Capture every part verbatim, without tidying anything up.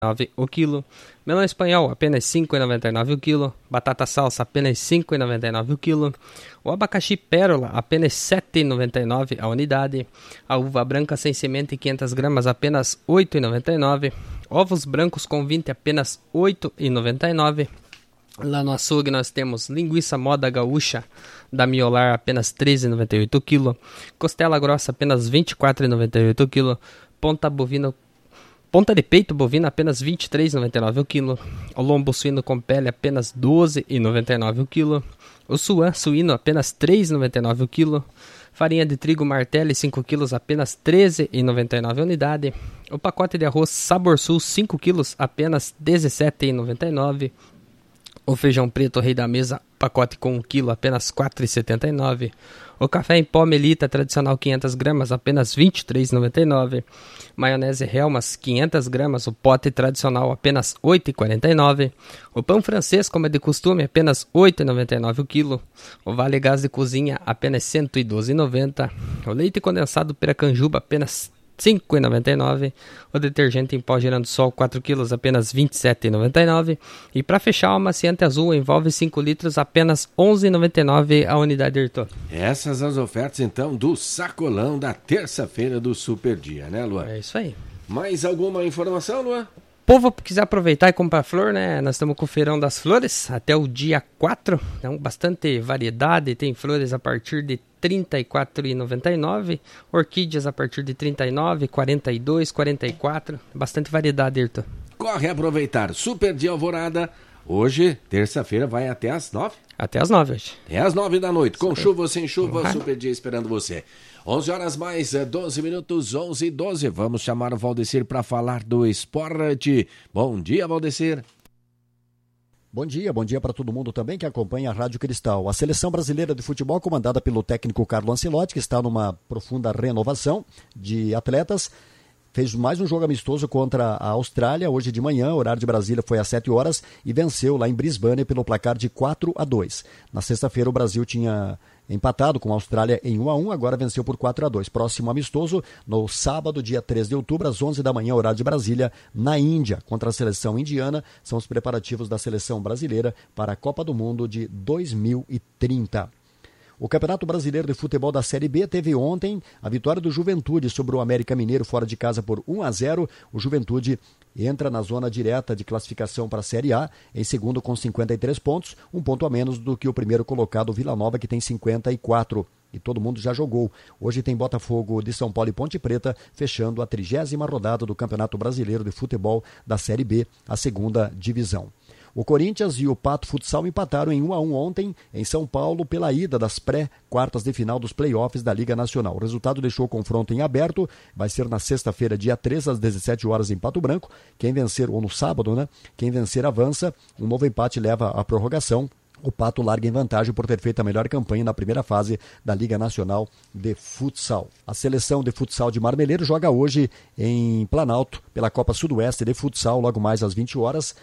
o quilo. Melão espanhol, apenas cinco reais e noventa e nove centavos o quilo. Batata salsa, apenas cinco reais e noventa e nove centavos o quilo. O abacaxi pérola, apenas sete reais e noventa e nove centavos a unidade. A uva branca sem semente, quinhentas gramas, apenas oito reais e noventa e nove centavos. Ovos brancos com vinte, apenas oito reais e noventa e nove centavos. Lá no açougue nós temos linguiça moda gaúcha da Miolar, apenas treze reais e noventa e oito centavos o quilo. Costela grossa, apenas vinte e quatro reais e noventa e oito centavos o quilo. Ponta bovina Ponta de peito bovina, apenas vinte e três reais e noventa e nove centavos o quilo. O lombo suíno com pele, apenas doze reais e noventa e nove centavos o quilo. O suã suíno, apenas três reais e noventa e nove centavos o quilo. Farinha de trigo Martelli, cinco quilos, apenas treze reais e noventa e nove centavos a unidade. O pacote de arroz Sabor Sul, cinco quilos, apenas dezessete reais e noventa e nove centavos. O feijão preto Rei da Mesa, pacote com um quilo, apenas quatro reais e setenta e nove centavos. O café em pó Melita tradicional quinhentas gramas, apenas vinte e três reais e noventa e nove centavos. Maionese Helmas quinhentas gramas, o pote tradicional apenas oito reais e quarenta e nove centavos. O pão francês, como é de costume, apenas oito reais e noventa e nove centavos o quilo. O Vale Gás de Cozinha, apenas cento e doze reais e noventa centavos. O leite condensado Piracanjuba, apenas cinco reais e noventa e nove centavos. O detergente em pó Girandosol quatro quilos, apenas vinte e sete reais e noventa e nove centavos. E para fechar, o amaciante azul envolve cinco litros, apenas onze reais e noventa e nove centavos a unidade, Arthur. Essas as ofertas, então, do sacolão da terça-feira do Super Dia, né, Luan? É isso aí. Mais alguma informação, Luan? Povo que quiser aproveitar e comprar flor, né? Nós estamos com o Feirão das Flores até o dia quatro. Então, bastante variedade. Tem flores a partir de trinta e quatro reais e noventa e nove centavos. Orquídeas a partir de trinta e nove reais, quarenta e dois reais, quarenta e quatro reais. Bastante variedade, Ayrton. Corre aproveitar. Super Dia Alvorada. Hoje, terça-feira, vai até às nove? Até às nove hoje. Até às nove da noite. Com chuva ou sem chuva, uhum. Super Dia esperando você. onze horas mais doze minutos, onze e doze. Vamos chamar o Valdecir para falar do esporte. Bom dia, Valdecir. Bom dia, bom dia para todo mundo também que acompanha a Rádio Cristal. A seleção brasileira de futebol, comandada pelo técnico Carlo Ancelotti, que está numa profunda renovação de atletas, fez mais um jogo amistoso contra a Austrália, hoje de manhã, o horário de Brasília foi às sete horas, e venceu lá em Brisbane pelo placar de quatro a dois. Na sexta-feira o Brasil tinha empatado com a Austrália em um a um, agora venceu por quatro a dois. Próximo amistoso, no sábado, dia três de outubro, às onze da manhã, horário de Brasília, na Índia, contra a seleção indiana. São os preparativos da seleção brasileira para a Copa do Mundo de dois mil e trinta. O Campeonato Brasileiro de Futebol da Série B teve ontem a vitória do Juventude sobre o América Mineiro fora de casa por um a zero. O Juventude entra na zona direta de classificação para a Série A, em segundo com cinquenta e três pontos, um ponto a menos do que o primeiro colocado, Vila Nova, que tem cinquenta e quatro. E todo mundo já jogou. Hoje tem Botafogo de São Paulo e Ponte Preta, fechando a trigésima rodada do Campeonato Brasileiro de Futebol da Série B, a segunda divisão. O Corinthians e o Pato Futsal empataram em um a um ontem em São Paulo pela ida das pré-quartas de final dos playoffs da Liga Nacional. O resultado deixou o confronto em aberto, vai ser na sexta-feira, dia três, às dezessete horas em Pato Branco. Quem vencer, ou no sábado, né? Quem vencer avança, um novo empate leva à prorrogação. O Pato larga em vantagem por ter feito a melhor campanha na primeira fase da Liga Nacional de Futsal. A seleção de futsal de Marmeleiro joga hoje em Planalto pela Copa Sudoeste de Futsal, logo mais às vinte horas.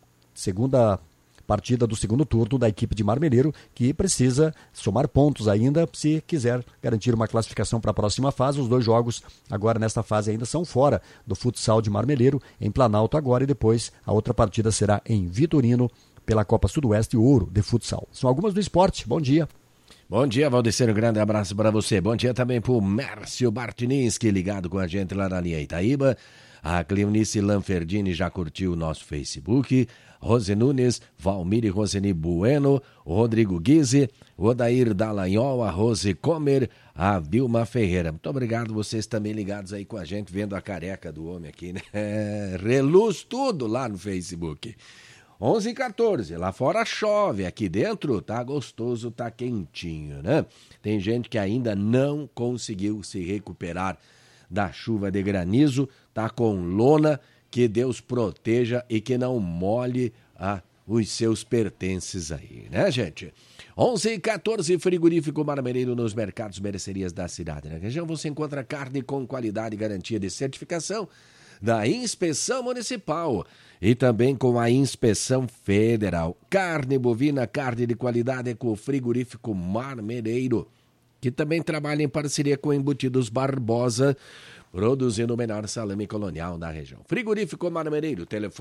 Segunda partida do segundo turno da equipe de Marmeleiro, que precisa somar pontos ainda se quiser garantir uma classificação para a próxima fase. Os dois jogos agora nesta fase ainda são fora do futsal de Marmeleiro, em Planalto agora, e depois a outra partida será em Vitorino pela Copa Sudoeste Ouro de Futsal. São algumas do esporte. Bom dia. Bom dia, Valdecir, um grande abraço para você. Bom dia também para o Mércio Bartininski, ligado com a gente lá na linha Itaíba. A Cleonice Lanferdini já curtiu o nosso Facebook. Rose Nunes, Valmir e Roseni Bueno, Rodrigo Guise, Odair Dallagnol, a Rose Comer, a Vilma Ferreira. Muito obrigado, vocês também ligados aí com a gente, vendo a careca do homem aqui, né? É, reluz tudo lá no Facebook. onze e quatorze, lá fora chove, aqui dentro tá gostoso, tá quentinho, né? Tem gente que ainda não conseguiu se recuperar da chuva de granizo, tá com lona. Que Deus proteja e que não molhe ah, os seus pertences aí, né, gente? onze e quatorze, frigorífico Marmeleiro nos mercados mercerias da cidade. Na região você encontra carne com qualidade e garantia de certificação da Inspeção Municipal e também com a Inspeção Federal. Carne bovina, carne de qualidade com o frigorífico Marmeleiro, que também trabalha em parceria com Embutidos Barbosa, produzindo o melhor salame colonial da região. Frigorífico Marmereiro, telefone